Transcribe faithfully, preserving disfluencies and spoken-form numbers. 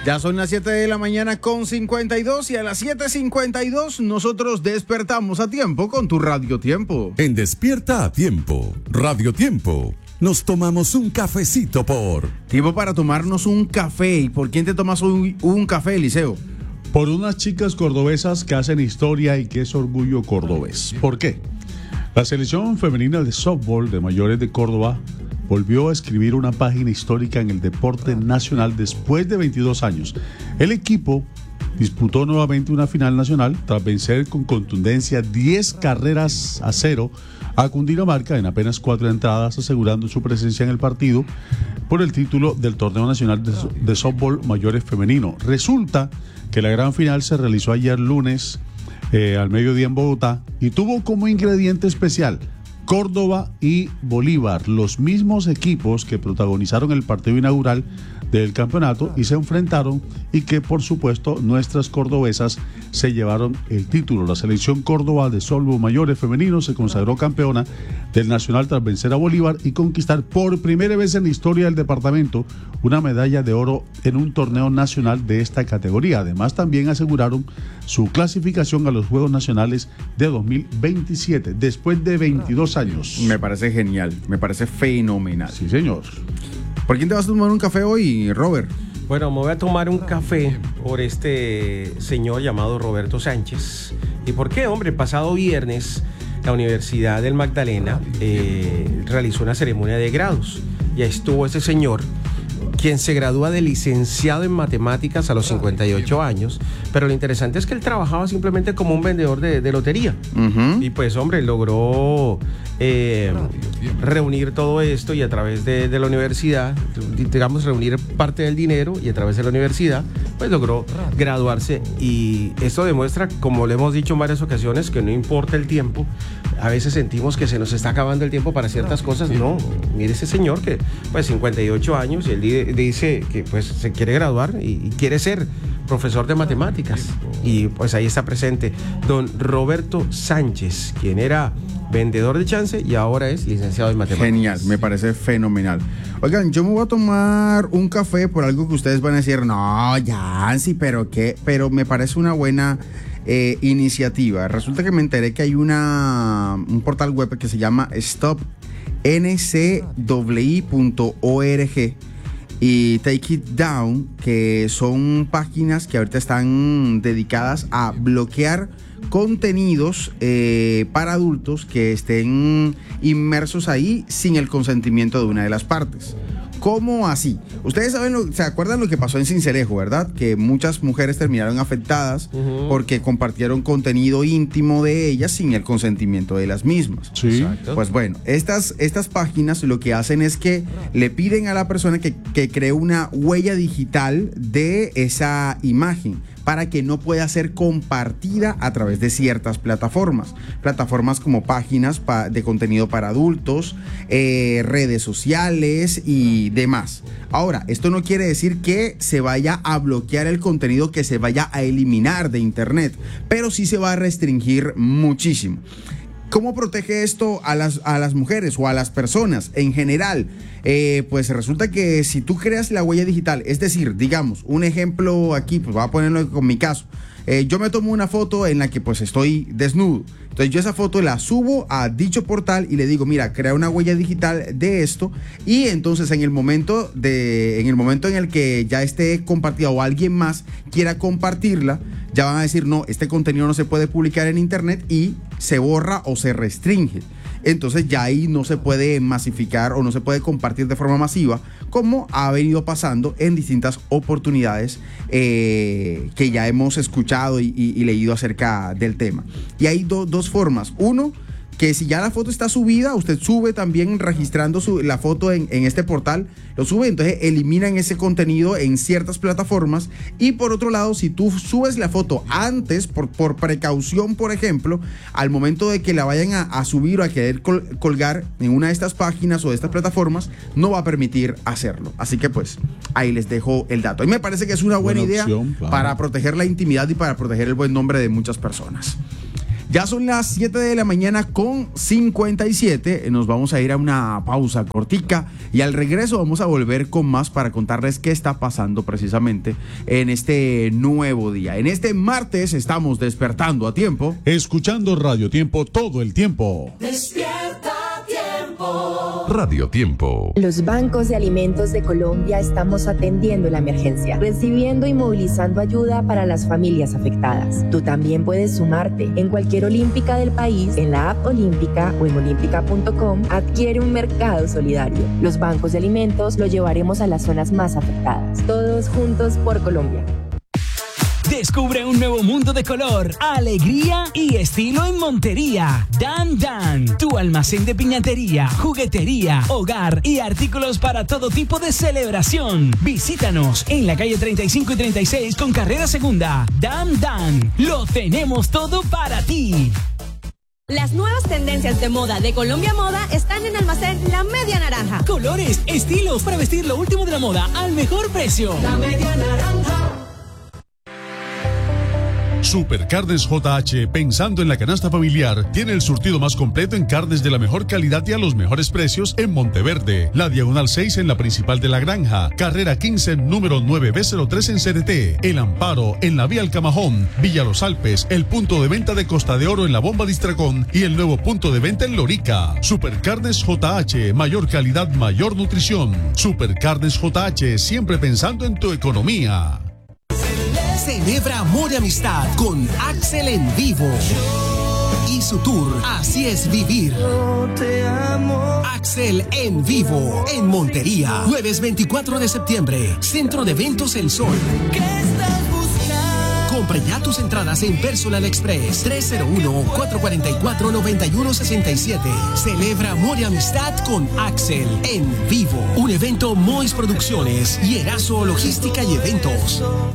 Ya son las siete de la mañana con cincuenta y dos y a las siete cincuenta y dos nosotros despertamos a tiempo con tu Radio Tiempo. En Despierta a Tiempo, Radio Tiempo, nos tomamos un cafecito por... Tiempo para tomarnos un café. ¿Y por quién te tomas un, un café, Eliseo? Por unas chicas cordobesas que hacen historia y que es orgullo cordobés. ¿Por qué? La selección femenina de softball de mayores de Córdoba volvió a escribir una página histórica en el deporte nacional después de veintidós años. El equipo disputó nuevamente una final nacional tras vencer con contundencia diez carreras a cero a Cundinamarca en apenas cuatro entradas, asegurando su presencia en el partido por el título del Torneo Nacional de, de Softball Mayores Femenino. Resulta que la gran final se realizó ayer lunes eh, al mediodía en Bogotá y tuvo como ingrediente especial Córdoba y Bolívar, los mismos equipos que protagonizaron el partido inaugural del campeonato y se enfrentaron y que por supuesto nuestras cordobesas se llevaron el título. La selección Córdoba de softball mayores femeninos se consagró campeona del nacional tras vencer a Bolívar y conquistar por primera vez en la historia del departamento una medalla de oro en un torneo nacional de esta categoría. Además también aseguraron su clasificación a los Juegos Nacionales de dos mil veintisiete después de veintidós años. Me parece genial, me parece fenomenal. Sí, señor. ¿Por quién te vas a tomar un café hoy, Robert? Bueno, me voy a tomar un café por este señor llamado Roberto Sánchez. ¿Y por qué, hombre? El pasado viernes la Universidad del Magdalena eh, realizó una ceremonia de grados. Y ahí estuvo ese señor, quien se gradúa de licenciado en matemáticas a los cincuenta y ocho años, pero lo interesante es que él trabajaba simplemente como un vendedor de, de lotería. Uh-huh. Y pues, hombre, logró eh, reunir todo esto y a través de, de la universidad, digamos, reunir parte del dinero y a través de la universidad, pues logró graduarse. Y esto demuestra, como le hemos dicho en varias ocasiones, que no importa el tiempo. A veces sentimos que se nos está acabando el tiempo para ciertas cosas. No, mire ese señor que, pues, cincuenta y ocho años y él dice que, pues, se quiere graduar y, y quiere ser profesor de matemáticas. Y, pues, ahí está presente don Roberto Sánchez, quien era vendedor de chance y ahora es licenciado en matemáticas. Genial, me parece fenomenal. Oigan, yo me voy a tomar un café por algo que ustedes van a decir, no, ya, sí, pero qué, pero me parece una buena eh, iniciativa. Resulta que me enteré que hay una un portal web que se llama stop n c w i punto org y Take It Down, que son páginas que ahorita están dedicadas a bloquear contenidos eh, para adultos que estén inmersos ahí sin el consentimiento de una de las partes. ¿Cómo así? Ustedes saben, lo, se acuerdan lo que pasó en Sincelejo, ¿verdad? Que muchas mujeres terminaron afectadas uh-huh. porque compartieron contenido íntimo de ellas sin el consentimiento de las mismas. Sí. Exacto. Pues bueno, estas, estas páginas lo que hacen es que le piden a la persona que, que cree una huella digital de esa imagen para que no pueda ser compartida a través de ciertas plataformas. Plataformas como páginas pa- de contenido para adultos, eh, redes sociales y demás. Ahora, esto no quiere decir que se vaya a bloquear el contenido, que se vaya a eliminar de internet, pero sí se va a restringir muchísimo. ¿Cómo protege esto a las, a las mujeres o a las personas en general? Eh, pues resulta que si tú creas la huella digital, es decir, digamos, un ejemplo aquí, pues voy a ponerlo con mi caso. Eh, yo me tomo una foto en la que pues estoy desnudo. Entonces yo esa foto la subo a dicho portal y le digo, mira, crea una huella digital de esto, y entonces en el momento de, en el momento en el que ya esté compartida o alguien más quiera compartirla, ya van a decir, no, este contenido no se puede publicar en internet y se borra o se restringe. Entonces ya ahí no se puede masificar o no se puede compartir de forma masiva, como ha venido pasando en distintas oportunidades eh, que ya hemos escuchado y, y, y leído acerca del tema. Y hay do, dos formas. Uno, que si ya la foto está subida, usted sube también registrando su, la foto en, en este portal, lo sube, entonces eliminan ese contenido en ciertas plataformas. Y por otro lado, si tú subes la foto antes, por, por precaución, por ejemplo, al momento de que la vayan a, a subir o a querer col, colgar en una de estas páginas o de estas plataformas, no va a permitir hacerlo. Así que pues, ahí les dejo el dato. Y me parece que es una buena, buena idea opción, claro, para proteger la intimidad y para proteger el buen nombre de muchas personas. Ya son las siete de la mañana con cincuenta y siete. Nos vamos a ir a una pausa cortica y al regreso vamos a volver con más para contarles qué está pasando precisamente en este nuevo día. En este martes estamos despertando a tiempo. Escuchando Radio Tiempo todo el tiempo. Despierta Tiempo. Radio Tiempo. Los bancos de alimentos de Colombia estamos atendiendo la emergencia, recibiendo y movilizando ayuda para las familias afectadas. Tú también puedes sumarte. En cualquier olímpica del país, en la app Olímpica o en olímpica punto com, adquiere un mercado solidario. Los bancos de alimentos lo llevaremos a las zonas más afectadas. Todos juntos por Colombia. Descubre un nuevo mundo de color, alegría y estilo en Montería. Dan Dan, tu almacén de piñatería, juguetería, hogar y artículos para todo tipo de celebración. Visítanos en la calle treinta y cinco y treinta y seis con carrera segunda. Dan Dan, lo tenemos todo para ti. Las nuevas tendencias de moda de Colombia Moda están en Almacén La Media Naranja. Colores, estilos para vestir lo último de la moda al mejor precio. La Media Naranja. Supercarnes J H, pensando en la canasta familiar, tiene el surtido más completo en carnes de la mejor calidad y a los mejores precios en Monteverde, la Diagonal seis en la principal de La Granja, carrera quince, número nueve B cero tres en C D T, El Amparo en la vía El Camajón, Villa Los Alpes, el punto de venta de Costa de Oro en la Bomba Distracón y el nuevo punto de venta en Lorica. Supercarnes J H, mayor calidad, mayor nutrición. Supercarnes J H, siempre pensando en tu economía. Celebra amor y amistad con Axel en vivo y su tour Así es Vivir. Axel en vivo en Montería, jueves veinticuatro de septiembre, Centro de Eventos El Sol. Compra ya tus entradas en Personal Express tres cero uno, cuatro cuatro cuatro, nueve uno seis siete. Celebra amor y amistad con Axel en vivo. Un evento Mois Producciones y Erazo Logística y Eventos.